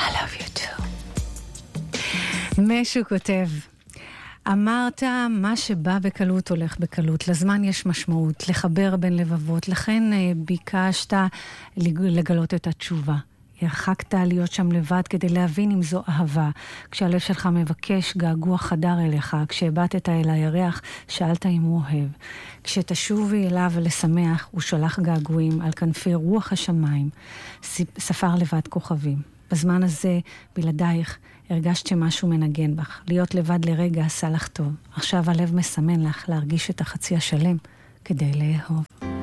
love you too. משהו כותב, אמרת מה שבא בקלות הולך בקלות, לזמן יש משמעות, לחבר בין לבבות, לכן ביקשת לגלות את התשובה. הרחקת להיות שם לבד כדי להבין אם זו אהבה. כשהלב שלך מבקש, געגוע חדר אליך. כשהבטת אל הירח, שאלת אם הוא אוהב. כשתשובי אליו לשמח, הוא שלח געגועים על כנפי רוח השמיים. ספר לבד כוכבים. בזמן הזה, בלעדייך, הרגשת שמשהו מנגן בך. להיות לבד לרגע עשה לך טוב. עכשיו הלב מסמן לך להרגיש את החצי השלם כדי לאהוב.